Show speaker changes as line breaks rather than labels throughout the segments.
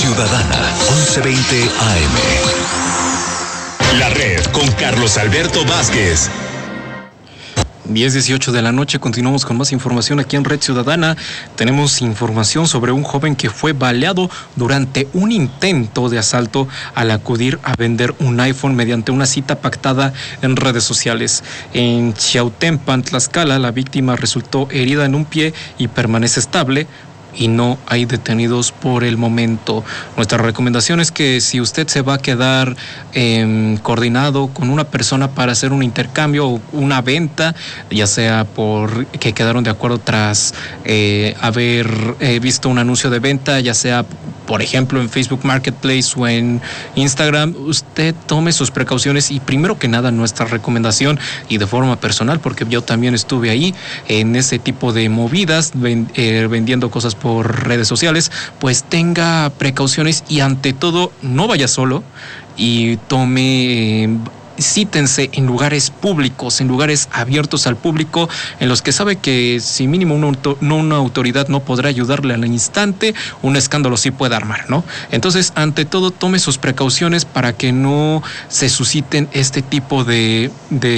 Ciudadana, 1120 AM. La Red con Carlos Alberto Vázquez.
10:18 de la noche, continuamos con más información aquí en Red Ciudadana. Tenemos información sobre un joven que fue baleado durante un intento de asalto al acudir a vender un iPhone mediante una cita pactada en redes sociales. En Chiautempan, Tlaxcala, la víctima resultó herida en un pie y permanece estable, y no hay detenidos por el momento. Nuestra recomendación es que si usted se va a quedar coordinado con una persona para hacer un intercambio o una venta, ya sea por que quedaron de acuerdo tras haber visto un anuncio de venta, ya sea por ejemplo en Facebook Marketplace o en Instagram, usted tome sus precauciones. Y primero que nada, nuestra recomendación, y de forma personal, porque yo también estuve ahí en ese tipo de movidas, vendiendo cosas por redes sociales, pues tenga precauciones y ante todo no vaya solo y cítense en lugares públicos, en lugares abiertos al público, en los que sabe que si mínimo una autoridad no podrá ayudarle al instante, un escándalo sí puede armar, ¿no? Entonces, ante todo, tome sus precauciones para que no se susciten este tipo de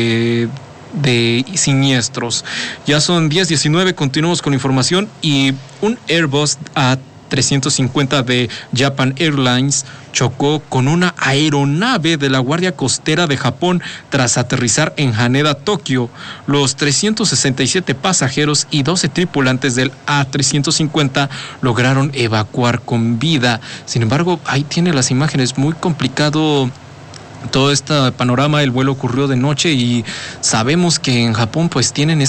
siniestros. Ya son 10:19, continuamos con información. Y un Airbus A350 de Japan Airlines chocó con una aeronave de la Guardia Costera de Japón tras aterrizar en Haneda, Tokio. Los 367 pasajeros y 12 tripulantes del A350 lograron evacuar con vida. Sin embargo, ahí tiene las imágenes, muy complicado todo este panorama. El vuelo ocurrió de noche y sabemos que en Japón pues tienen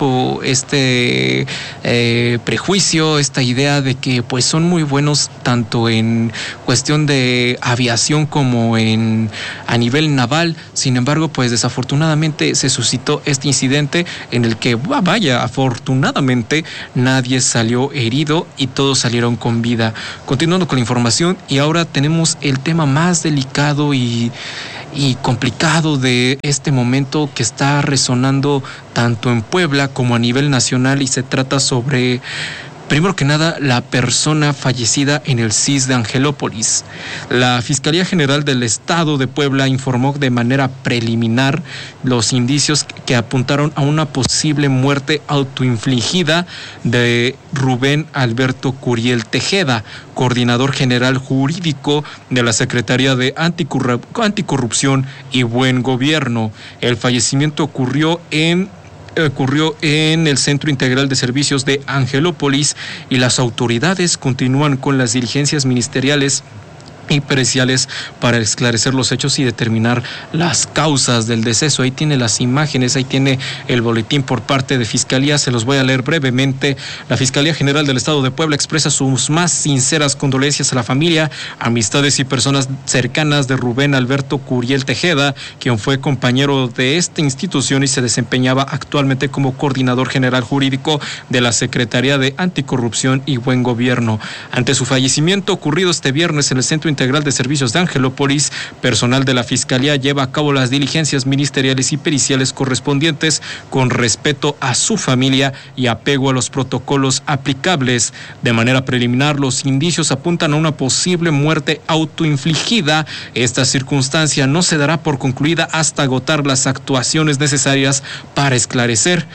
prejuicio, esta idea de que pues son muy buenos tanto en cuestión de aviación como a nivel naval. Sin embargo, pues desafortunadamente se suscitó este incidente en el que, afortunadamente nadie salió herido y todos salieron con vida. Continuando con la información, y ahora tenemos el tema más delicado y complicado de este momento que está resonando tanto en Puebla como a nivel nacional, y se trata sobre, primero que nada, la persona fallecida en el CIS de Angelópolis. La Fiscalía General del Estado de Puebla informó de manera preliminar los indicios que apuntaron a una posible muerte autoinfligida de Rubén Alberto Curiel Tejeda, coordinador general jurídico de la Secretaría de Anticorrupción y Buen Gobierno. El fallecimiento ocurrió en el Centro Integral de Servicios de Angelópolis, y las autoridades continúan con las diligencias ministeriales y periciales para esclarecer los hechos y determinar las causas del deceso. Ahí tiene las imágenes, ahí tiene el boletín por parte de Fiscalía, se los voy a leer brevemente. La Fiscalía General del Estado de Puebla expresa sus más sinceras condolencias a la familia, amistades y personas cercanas de Rubén Alberto Curiel Tejeda, quien fue compañero de esta institución y se desempeñaba actualmente como coordinador general jurídico de la Secretaría de Anticorrupción y Buen Gobierno. Ante su fallecimiento ocurrido este viernes en el Centro Integral de Servicios de Angelópolis, personal de la Fiscalía lleva a cabo las diligencias ministeriales y periciales correspondientes con respeto a su familia y apego a los protocolos aplicables. De manera preliminar, los indicios apuntan a una posible muerte autoinfligida. Esta circunstancia no se dará por concluida hasta agotar las actuaciones necesarias para esclarecer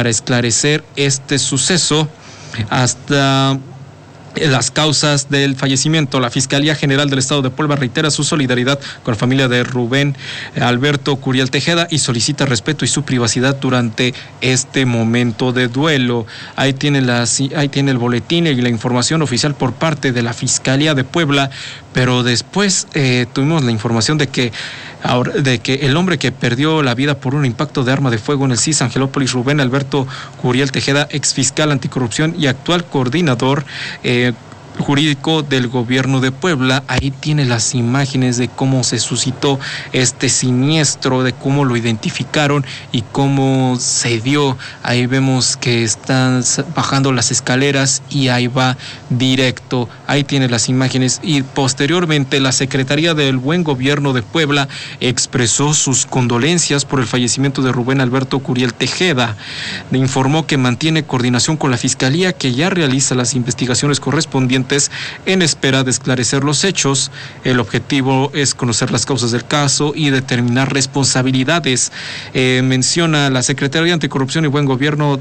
este suceso. Hasta las causas del fallecimiento, la Fiscalía General del Estado de Puebla reitera su solidaridad con la familia de Rubén Alberto Curiel Tejeda y solicita respeto y su privacidad durante este momento de duelo. Ahí tiene el boletín y la información oficial por parte de la Fiscalía de Puebla, pero después tuvimos la información de que el hombre que perdió la vida por un impacto de arma de fuego en el CIS Angelópolis, Rubén Alberto Curiel Tejeda, exfiscal anticorrupción y actual coordinador jurídico del gobierno de Puebla. Ahí tiene las imágenes de cómo se suscitó este siniestro, de cómo lo identificaron y cómo se dio. Ahí vemos que están bajando las escaleras y ahí va directo. Ahí tiene las imágenes. Y posteriormente la Secretaría del Buen Gobierno de Puebla expresó sus condolencias por el fallecimiento de Rubén Alberto Curiel Tejeda. Le informó que mantiene coordinación con la Fiscalía, que ya realiza las investigaciones correspondientes en espera de esclarecer los hechos. El objetivo es conocer las causas del caso y determinar responsabilidades. Menciona la Secretaría de Anticorrupción y Buen Gobierno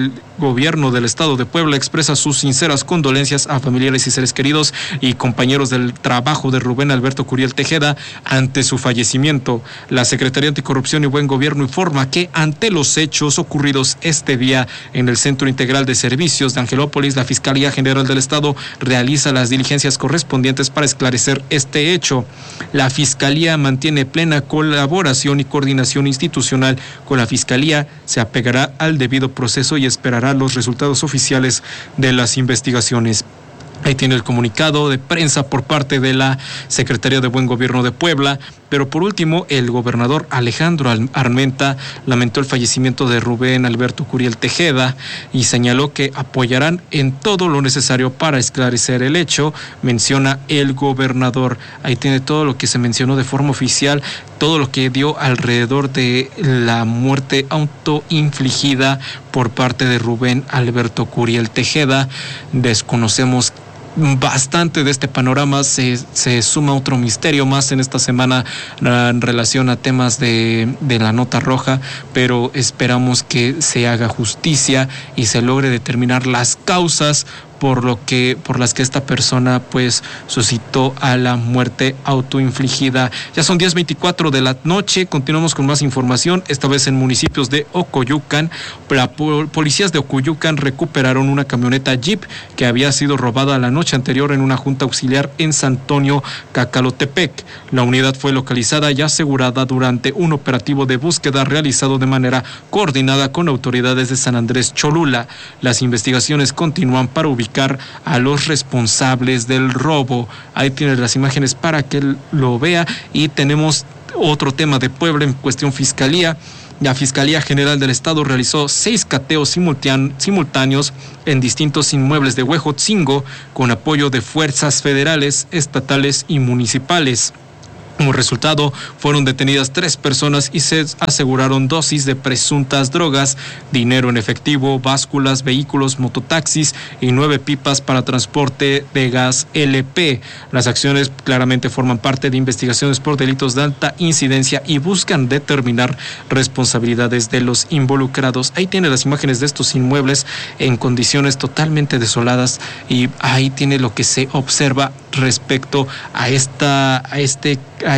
del Estado de Puebla, expresa sus sinceras condolencias a familiares y seres queridos y compañeros del trabajo de Rubén Alberto Curiel Tejeda ante su fallecimiento. La Secretaría de Anticorrupción y Buen Gobierno informa que ante los hechos ocurridos este día en el Centro Integral de Servicios de Angelópolis, la Fiscalía General del Estado realiza las diligencias correspondientes para esclarecer este hecho. La Fiscalía mantiene plena colaboración y coordinación institucional con la Fiscalía, se apegará al debido proceso y esperará los resultados oficiales de las investigaciones. Ahí tiene el comunicado de prensa por parte de la Secretaría de Buen Gobierno de Puebla. Pero por último, el gobernador Alejandro Armenta lamentó el fallecimiento de Rubén Alberto Curiel Tejeda y señaló que apoyarán en todo lo necesario para esclarecer el hecho, menciona el gobernador. Ahí tiene todo lo que se mencionó de forma oficial, todo lo que dio alrededor de la muerte autoinfligida por parte de Rubén Alberto Curiel Tejeda. Desconocemos bastante de este panorama. Se suma otro misterio más en esta semana en relación a temas de la nota roja, pero esperamos que se haga justicia y se logre determinar las causas por las que esta persona pues suscitó a la muerte autoinfligida. Ya son 10:24 de la noche, continuamos con más información, esta vez en municipios de Ocoyucan. Policías de Ocoyucan recuperaron una camioneta Jeep que había sido robada la noche anterior en una junta auxiliar en San Antonio, Cacalotepec. La unidad fue localizada y asegurada durante un operativo de búsqueda realizado de manera coordinada con autoridades de San Andrés Cholula. Las investigaciones continúan para ubicar a los responsables del robo. Ahí tienes las imágenes para que lo vea. Y tenemos otro tema de Puebla en cuestión fiscalía. La Fiscalía General del Estado realizó 6 cateos simultáneos en distintos inmuebles de Huejotzingo con apoyo de fuerzas federales, estatales y municipales. Como resultado, fueron detenidas 3 personas y se aseguraron dosis de presuntas drogas, dinero en efectivo, básculas, vehículos, mototaxis y 9 pipas para transporte de gas LP. Las acciones claramente forman parte de investigaciones por delitos de alta incidencia y buscan determinar responsabilidades de los involucrados. Ahí tiene las imágenes de estos inmuebles en condiciones totalmente desoladas y ahí tiene lo que se observa respecto a este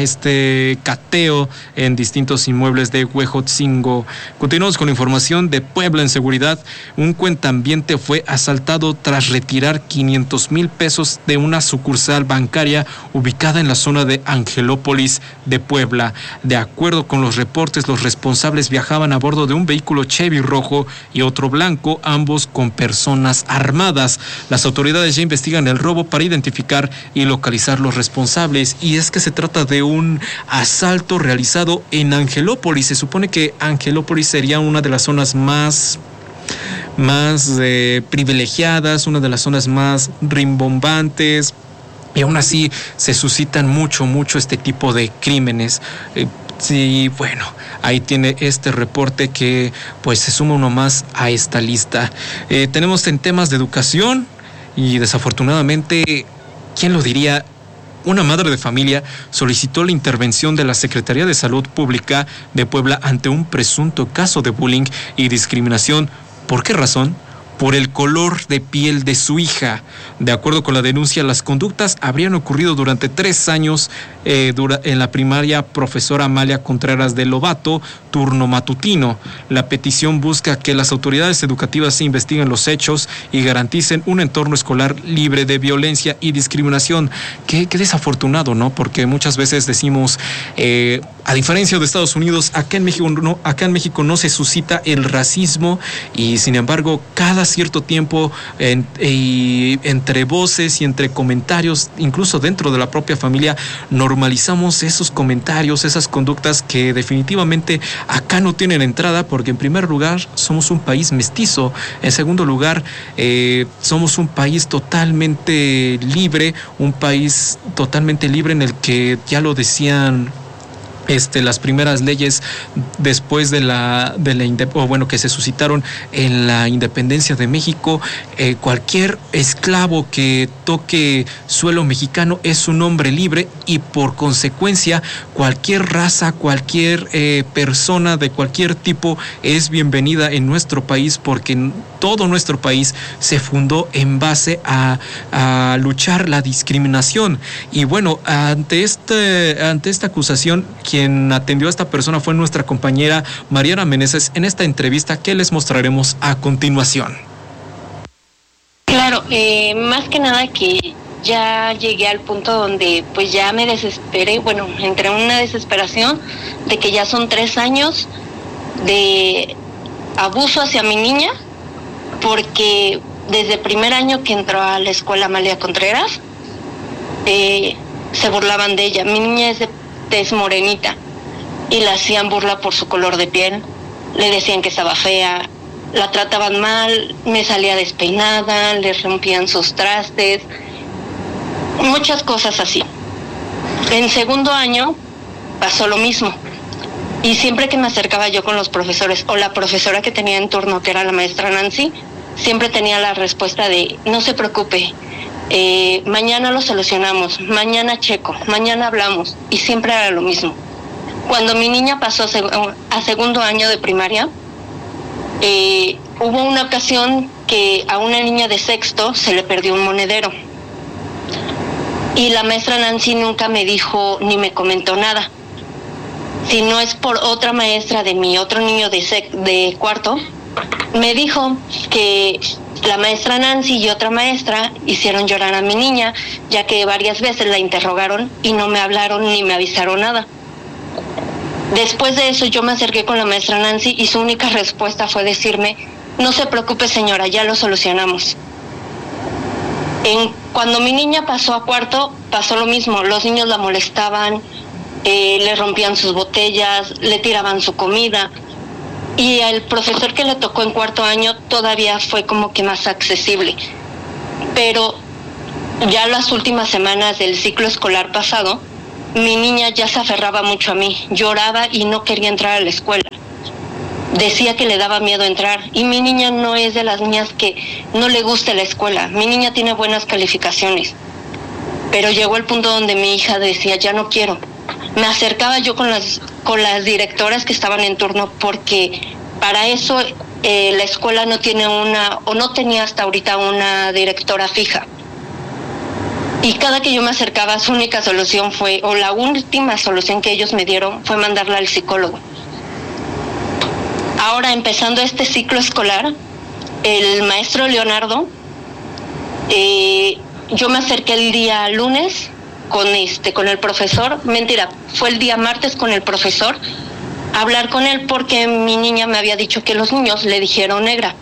cateo en distintos inmuebles de Huejotzingo. Continuamos con la información de Puebla en seguridad. Un cuentaambiente fue asaltado tras retirar 500,000 pesos de una sucursal bancaria ubicada en la zona de Angelópolis de Puebla. De acuerdo con los reportes, los responsables viajaban a bordo de un vehículo Chevy rojo y otro blanco, ambos con personas armadas. Las autoridades ya investigan el robo para identificar y localizar los responsables, y es que se trata de un asalto realizado en Angelópolis. Se supone que Angelópolis sería una de las zonas más privilegiadas, una de las zonas más rimbombantes, y aún así se suscitan mucho este tipo de crímenes. Sí, bueno, ahí tiene este reporte que pues se suma uno más a esta lista. Tenemos en temas de educación y desafortunadamente, ¿quién lo diría? Una madre de familia solicitó la intervención de la Secretaría de Salud Pública de Puebla ante un presunto caso de bullying y discriminación. ¿Por qué razón? Por el color de piel de su hija. De acuerdo con la denuncia, las conductas habrían ocurrido durante 3 años en la primaria Profesora Amalia Contreras de Lobato, turno matutino. La petición busca que las autoridades educativas investiguen los hechos y garanticen un entorno escolar libre de violencia y discriminación. Qué desafortunado, ¿no? Porque muchas veces decimos A diferencia de Estados Unidos, acá en México no se suscita el racismo y sin embargo cada cierto tiempo entre voces y entre comentarios, incluso dentro de la propia familia, normalizamos esos comentarios, esas conductas que definitivamente acá no tienen entrada, porque en primer lugar somos un país mestizo, en segundo lugar somos un país totalmente libre, en el que ya lo decían las primeras leyes después que se suscitaron en la independencia de México. Cualquier esclavo que toque suelo mexicano es un hombre libre y por consecuencia cualquier raza, cualquier persona de cualquier tipo es bienvenida en nuestro país, porque todo nuestro país se fundó en base a luchar la discriminación. Y bueno, ante esta acusación, quien atendió a esta persona fue nuestra compañera Mariana Meneses en esta entrevista que les mostraremos a continuación.
Claro, más que nada que ya llegué al punto donde pues ya me desesperé, entré en una desesperación de que ya son 3 años de abuso hacia mi niña, porque desde el primer año que entró a la escuela Amalia Contreras, se burlaban de ella. Mi niña es de tez morenita y le hacían burla por su color de piel, le decían que estaba fea, la trataban mal, me salía despeinada, le rompían sus trastes, muchas cosas así. En segundo año pasó lo mismo, y siempre que me acercaba yo con los profesores o la profesora que tenía en turno, que era la maestra Nancy, siempre tenía la respuesta de no se preocupe, mañana lo solucionamos, mañana checo, mañana hablamos, y siempre era lo mismo. Cuando mi niña pasó a segundo año de primaria, hubo una ocasión que a una niña de sexto se le perdió un monedero y la maestra Nancy nunca me dijo ni me comentó nada. Si no es por otra maestra de mi otro niño de cuarto, me dijo que la maestra Nancy y otra maestra hicieron llorar a mi niña, ya que varias veces la interrogaron y no me hablaron ni me avisaron nada. Después de eso yo me acerqué con la maestra Nancy y su única respuesta fue decirme, no se preocupe señora, ya lo solucionamos. Cuando mi niña pasó a cuarto, pasó lo mismo, los niños la molestaban, le rompían sus botellas, le tiraban su comida, y el profesor que le tocó en cuarto año todavía fue como que más accesible. Pero ya las últimas semanas del ciclo escolar pasado, mi niña ya se aferraba mucho a mí, lloraba y no quería entrar a la escuela. Decía que le daba miedo entrar, y mi niña no es de las niñas que no le gusta la escuela. Mi niña tiene buenas calificaciones, pero llegó el punto donde mi hija decía, ya no quiero. Me acercaba yo con las directoras que estaban en turno, porque para eso la escuela no tiene no tenía hasta ahorita una directora fija. Y cada que yo me acercaba, su única solución la última solución que ellos me dieron fue mandarla al psicólogo. Ahora, empezando este ciclo escolar, el maestro Leonardo, yo me acerqué el día lunes con el profesor, mentira, fue el día martes con el profesor, a hablar con él porque mi niña me había dicho que los niños le dijeron negra.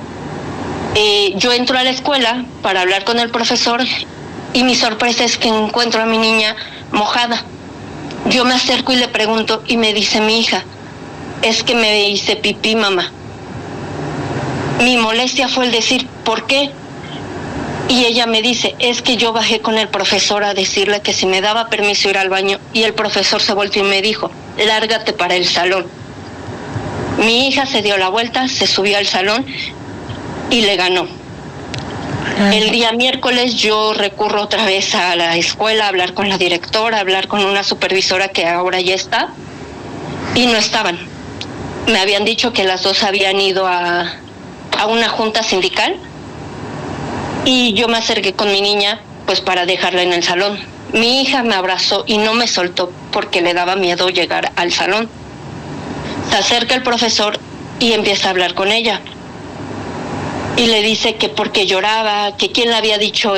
Yo entro a la escuela para hablar con el profesor y mi sorpresa es que encuentro a mi niña mojada. Yo me acerco y le pregunto y me dice mi hija, es que me hice pipí, mamá. Mi molestia fue el decir, ¿por qué? Y ella me dice, es que yo bajé con el profesor a decirle que si me daba permiso ir al baño, y el profesor se volvió y me dijo, lárgate para el salón. Mi hija se dio la vuelta, se subió al salón y le ganó. El día miércoles yo recurro otra vez a la escuela a hablar con la directora, a hablar con una supervisora que ahora ya está, y no estaban. Me habían dicho que las dos habían ido a una junta sindical, y yo me acerqué con mi niña pues para dejarla en el salón. Mi hija me abrazó y no me soltó porque le daba miedo llegar al salón. Se acerca el profesor y empieza a hablar con ella. Y le dice que porque lloraba, que quién le había dicho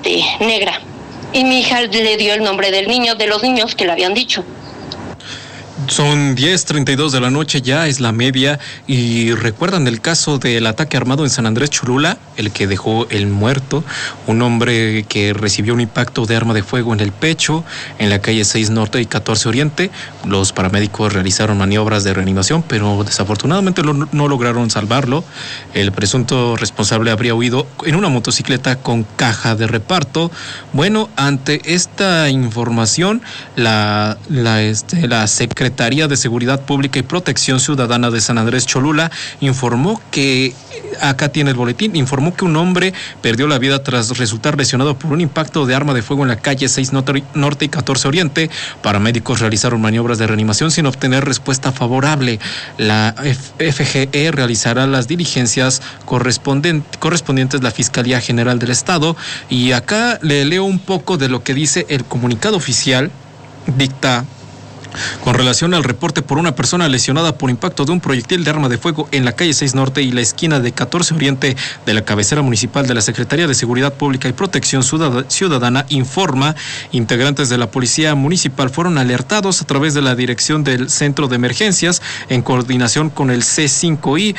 negra. Y mi hija le dio el nombre de los niños que le habían dicho.
Son 10:32 de la noche, ya es la media, y recuerdan el caso del ataque armado en San Andrés Cholula, el que dejó el muerto, un hombre que recibió un impacto de arma de fuego en el pecho, en la calle 6 Norte y 14 Oriente. Los paramédicos realizaron maniobras de reanimación, pero desafortunadamente no lograron salvarlo. El presunto responsable habría huido en una motocicleta con caja de reparto. Bueno, ante esta información, la Secretaría de Seguridad Pública y Protección Ciudadana de San Andrés Cholula informó que, acá tiene el boletín, informó que un hombre perdió la vida tras resultar lesionado por un impacto de arma de fuego en la calle 6 Norte y 14 Oriente. Paramédicos realizaron maniobras de reanimación sin obtener respuesta favorable. La FGE realizará las diligencias correspondientes a la Fiscalía General del Estado, y acá le leo un poco de lo que dice el comunicado oficial. Dicta: con relación al reporte por una persona lesionada por impacto de un proyectil de arma de fuego en la calle 6 Norte y la esquina de 14 Oriente de la cabecera municipal de la Secretaría de Seguridad Pública y Protección Ciudadana, informa, integrantes de la Policía Municipal fueron alertados a través de la dirección del Centro de Emergencias en coordinación con el C5I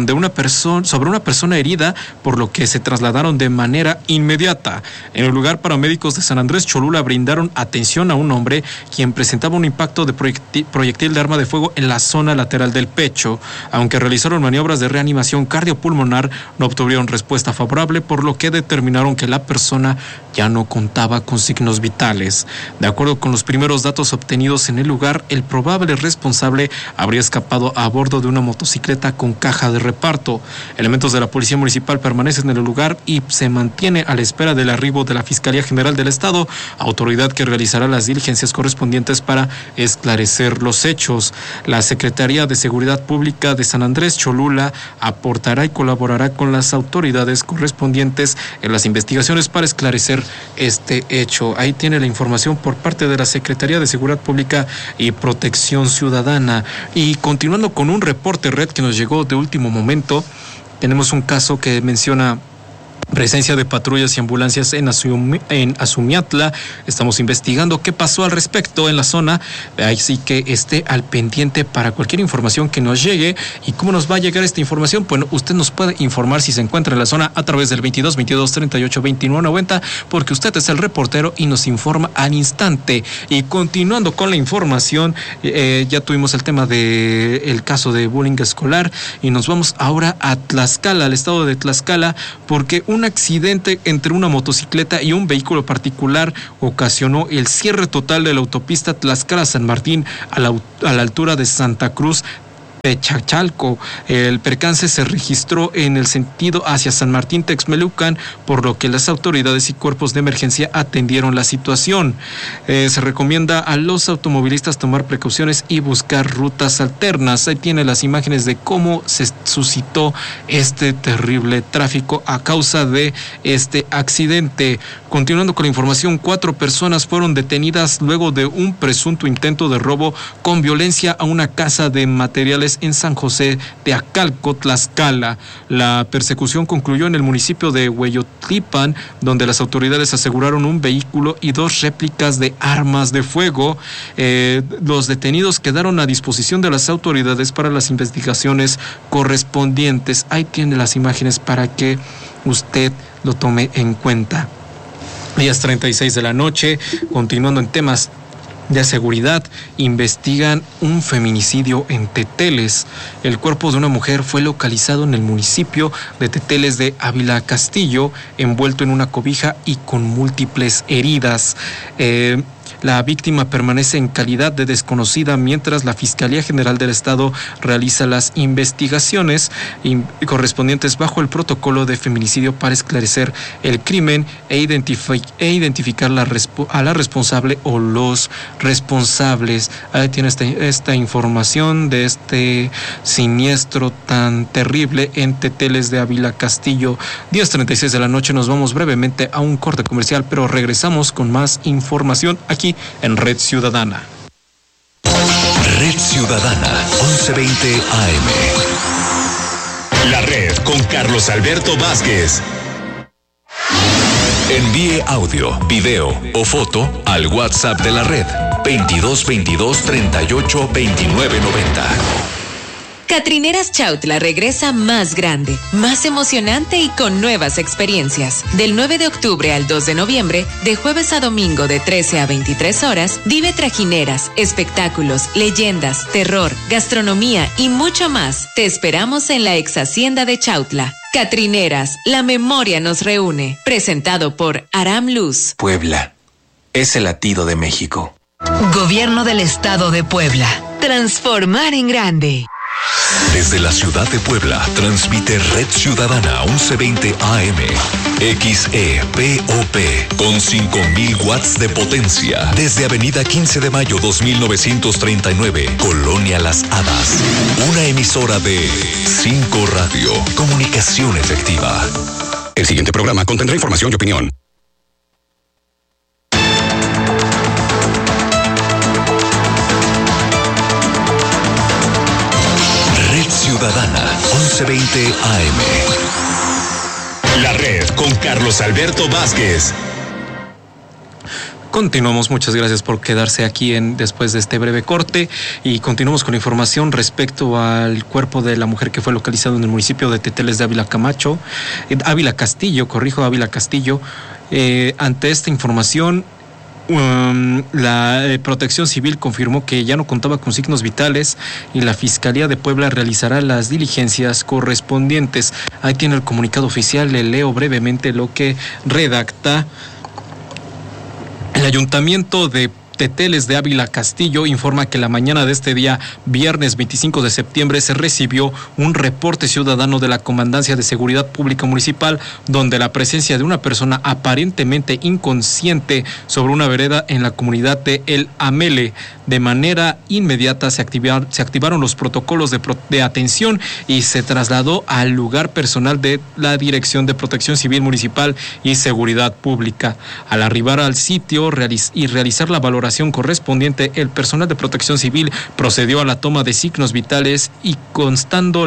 sobre una persona herida, por lo que se trasladaron de manera inmediata. En el lugar, paramédicos de San Andrés Cholula brindaron atención a un hombre quien presentaba un impacto de proyectil de arma de fuego en la zona lateral del pecho. Aunque realizaron maniobras de reanimación cardiopulmonar, no obtuvieron respuesta favorable, por lo que determinaron que la persona ya no contaba con signos vitales. De acuerdo con los primeros datos obtenidos en el lugar, el probable responsable habría escapado a bordo de una motocicleta con caja de reparto. Elementos de la Policía Municipal permanecen en el lugar y se mantiene a la espera del arribo de la Fiscalía General del Estado, autoridad que realizará las diligencias correspondientes para esclarecer los hechos. La Secretaría de Seguridad Pública de San Andrés Cholula aportará y colaborará con las autoridades correspondientes en las investigaciones para esclarecer este hecho. Ahí tiene la información por parte de la Secretaría de Seguridad Pública y Protección Ciudadana. Y continuando con un reporte red que nos llegó de último momento, tenemos un caso que menciona presencia de patrullas y ambulancias en Azumiatla. Estamos investigando qué pasó al respecto en la zona, así que esté al pendiente para cualquier información que nos llegue. ¿Y cómo nos va a llegar esta información? Bueno, usted nos puede informar si se encuentra en la zona a través del 22 22 38 29 90, porque usted es el reportero y nos informa al instante. Y continuando con la información, ya tuvimos el tema del caso de bullying escolar, y nos vamos ahora a Tlaxcala, al estado de Tlaxcala, porque un accidente entre una motocicleta y un vehículo particular ocasionó el cierre total de la autopista Tlaxcala-San Martín a la altura de Santa Cruz de Chachalco. El percance se registró en el sentido hacia San Martín Texmelucan, por lo que las autoridades y cuerpos de emergencia atendieron la situación. Se recomienda a los automovilistas tomar precauciones y buscar rutas alternas. Ahí tiene las imágenes de cómo se suscitó este terrible tráfico a causa de este accidente. Continuando con la información, 4 personas fueron detenidas luego de un presunto intento de robo con violencia a una casa de materiales en San José de Acalco, Tlaxcala. La persecución concluyó en el municipio de Hueyotlipan, donde las autoridades aseguraron un vehículo y 2 réplicas de armas de fuego. Los detenidos quedaron a disposición de las autoridades para las investigaciones correspondientes. Ahí tiene las imágenes para que usted lo tome en cuenta. 10:36 de la noche, continuando en temas de seguridad, investigan un feminicidio en Teteles. El cuerpo de una mujer fue localizado en el municipio de Teteles de Ávila Castillo, envuelto en una cobija y con múltiples heridas. La víctima permanece en calidad de desconocida mientras la Fiscalía General del Estado realiza las investigaciones correspondientes bajo el protocolo de feminicidio para esclarecer el crimen e identificar a la responsable o los responsables. Ahí tiene esta información de este siniestro tan terrible en Teteles de Ávila Castillo. 10:36 de la noche, nos vamos brevemente a un corte comercial, pero regresamos con más información aquí en Red Ciudadana.
Red Ciudadana, 1120 AM. La Red con Carlos Alberto Vázquez. Envíe audio, video o foto al WhatsApp de la Red 2222-382990.
Catrineras Chautla regresa más grande, más emocionante y con nuevas experiencias. Del 9 de octubre al 2 de noviembre, de jueves a domingo de 13 a 23 horas, vive trajineras, espectáculos, leyendas, terror, gastronomía y mucho más. Te esperamos en la ex hacienda de Chautla. Catrineras, la memoria nos reúne. Presentado por Aram Luz.
Puebla es el latido de México.
Gobierno del Estado de Puebla. Transformar en grande.
Desde la ciudad de Puebla, transmite Red Ciudadana 1120 AM, XEPOP, con 5,000 watts de potencia. Desde Avenida 15 de Mayo 2939, Colonia Las Hadas. Una emisora de 5 Radio, comunicación efectiva.
El siguiente programa contendrá información y opinión.
Ciudadana 1120 AM. La red con Carlos Alberto Vázquez.
Continuamos, muchas gracias por quedarse aquí después de este breve corte y continuamos con información respecto al cuerpo de la mujer que fue localizado en el municipio de Teteles de Ávila Castillo. Ante esta información, la Protección Civil confirmó que ya no contaba con signos vitales y la Fiscalía de Puebla realizará las diligencias correspondientes. Ahí tiene el comunicado oficial, le leo brevemente lo que redacta. El Ayuntamiento de Teteles de Ávila Castillo informa que la mañana de este día, viernes 25 de septiembre, se recibió un reporte ciudadano de la Comandancia de Seguridad Pública Municipal, donde la presencia de una persona aparentemente inconsciente sobre una vereda en la comunidad de El Amele. De manera inmediata se activaron los protocolos de atención y se trasladó al lugar personal de la Dirección de Protección Civil Municipal y Seguridad Pública. Al arribar al sitio y realizar la valoración correspondiente, el personal de Protección Civil procedió a la toma de signos vitales y constatando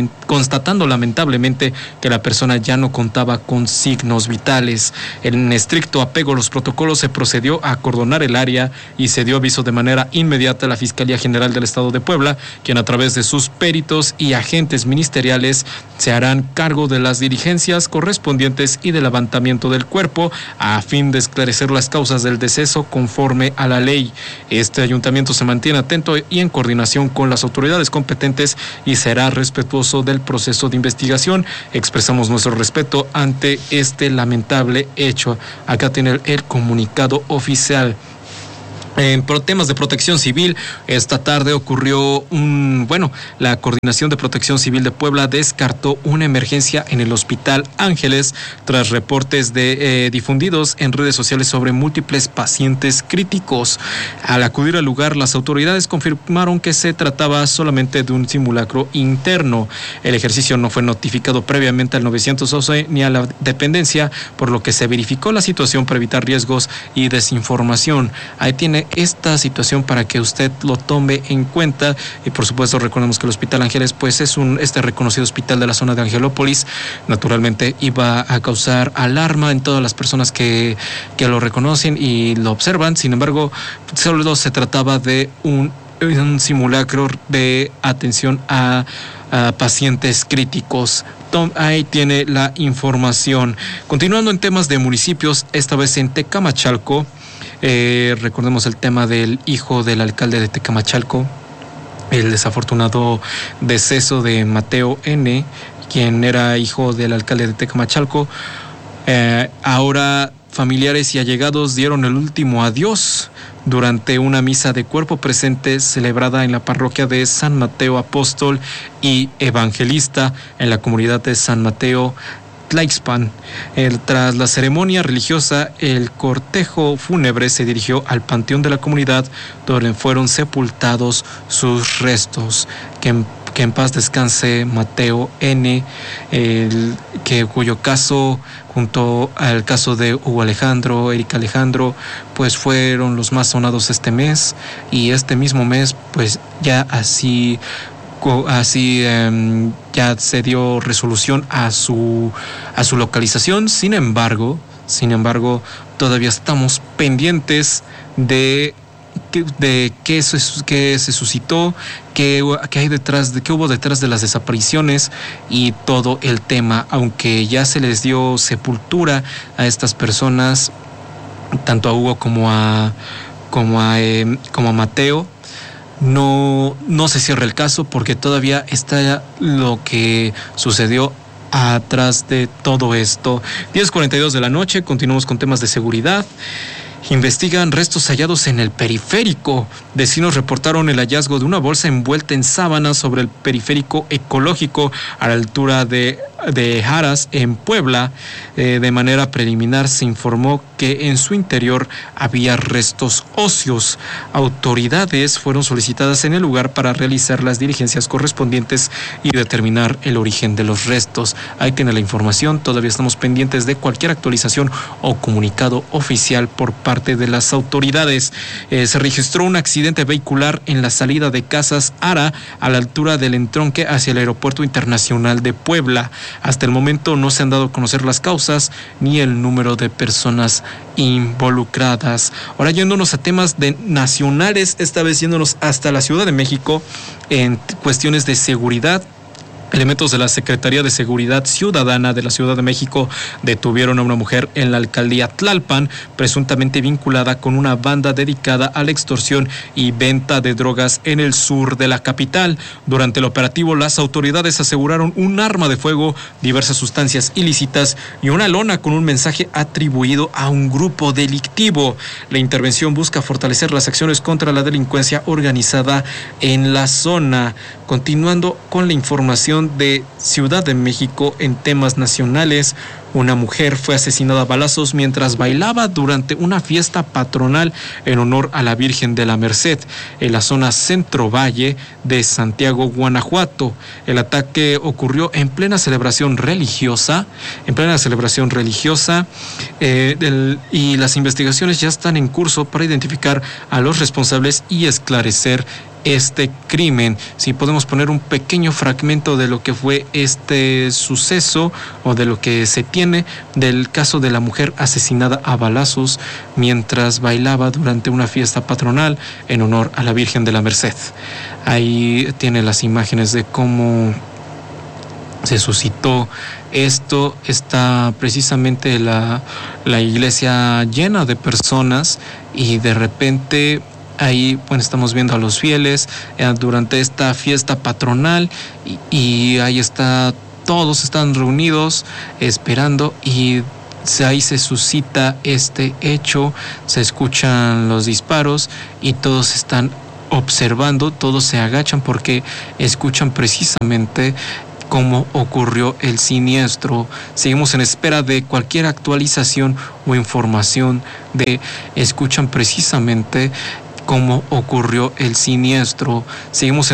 lamentablemente que la persona ya no contaba con signos vitales. En estricto apego a los protocolos se procedió a acordonar el área y se dio aviso de manera inmediata a la Fiscalía General del Estado de Puebla, quien a través de sus peritos y agentes ministeriales se harán cargo de las diligencias correspondientes y del levantamiento del cuerpo a fin de esclarecer las causas del deceso conforme a la ley. Este ayuntamiento se mantiene atento y en coordinación con las autoridades competentes y será respetuoso del proceso de investigación. Expresamos nuestro respeto ante este lamentable hecho. Acá tiene el comunicado oficial. En temas de protección civil, esta tarde ocurrió la Coordinación de Protección Civil de Puebla descartó una emergencia en el Hospital Ángeles tras reportes difundidos en redes sociales sobre múltiples pacientes críticos. Al acudir al lugar, las autoridades confirmaron que se trataba solamente de un simulacro interno. El ejercicio no fue notificado previamente al 911 ni a la dependencia, por lo que se verificó la situación para evitar riesgos y desinformación. Ahí tiene esta situación para que usted lo tome en cuenta y por supuesto recordemos que el Hospital Ángeles pues es este reconocido hospital de la zona de Angelópolis. Naturalmente iba a causar alarma en todas las personas que lo reconocen y lo observan. Sin embargo, solo se trataba de un simulacro de atención a pacientes críticos. Ahí tiene la información. Continuando en temas de municipios, esta vez en Tecamachalco. Recordemos el tema del hijo del alcalde de Tecamachalco, el desafortunado deceso de Mateo N., quien era hijo del alcalde de Tecamachalco. Ahora familiares y allegados dieron el último adiós durante una misa de cuerpo presente celebrada en la parroquia de San Mateo Apóstol y Evangelista en la comunidad de San Mateo Tlaixpan. Tras la ceremonia religiosa, el cortejo fúnebre se dirigió al panteón de la comunidad, donde fueron sepultados sus restos. Que en paz descanse Mateo N., cuyo caso, junto al caso de Hugo Alejandro, Erika Alejandro, pues fueron los más sonados este mes, y este mismo mes, pues ya ya se dio resolución a su localización. Sin embargo, todavía estamos pendientes de qué se suscitó, qué hay detrás, qué hubo detrás de las desapariciones y todo el tema. Aunque ya se les dio sepultura a estas personas, tanto a Hugo como a Mateo, no se cierra el caso porque todavía está lo que sucedió atrás de todo esto. 10:42 de la noche, continuamos con temas de seguridad. Investigan restos hallados en el periférico. Vecinos reportaron el hallazgo de una bolsa envuelta en sábanas sobre el periférico ecológico a la altura de Jaras, en Puebla. De manera preliminar se informó que en su interior había restos óseos. Autoridades fueron solicitadas en el lugar para realizar las diligencias correspondientes y determinar el origen de los restos. Ahí tiene la información. Todavía estamos pendientes de cualquier actualización o comunicado oficial por parte de las autoridades. Se registró un accidente vehicular en la salida de Casas Ara a la altura del entronque hacia el Aeropuerto Internacional de Puebla. Hasta el momento no se han dado a conocer las causas ni el número de personas involucradas. Ahora yéndonos a temas nacionales, esta vez yéndonos hasta la Ciudad de México en cuestiones de seguridad. Elementos de la Secretaría de Seguridad Ciudadana de la Ciudad de México detuvieron a una mujer en la alcaldía Tlalpan, presuntamente vinculada con una banda dedicada a la extorsión y venta de drogas en el sur de la capital. Durante el operativo, las autoridades aseguraron un arma de fuego, diversas sustancias ilícitas y una lona con un mensaje atribuido a un grupo delictivo. La intervención busca fortalecer las acciones contra la delincuencia organizada en la zona. Continuando con la información de Ciudad de México en temas nacionales, una mujer fue asesinada a balazos mientras bailaba durante una fiesta patronal en honor a la Virgen de la Merced en la zona Centro Valle de Santiago, Guanajuato. El ataque ocurrió en plena celebración religiosa, y las investigaciones ya están en curso para identificar a los responsables y esclarecer este crimen. Si podemos poner un pequeño fragmento de lo que fue este suceso o de lo que se tiene del caso de la mujer asesinada a balazos mientras bailaba durante una fiesta patronal en honor a la Virgen de la Merced. Ahí tiene las imágenes de cómo se suscitó esto. Está precisamente la iglesia llena de personas y de repente ahí, bueno, estamos viendo a los fieles durante esta fiesta patronal y ahí está, todos están reunidos esperando y ahí se suscita este hecho, se escuchan los disparos y todos están observando, todos se agachan porque escuchan precisamente cómo ocurrió el siniestro. Seguimos en espera de cualquier actualización o información escuchan precisamente cómo ocurrió el siniestro. Seguimos en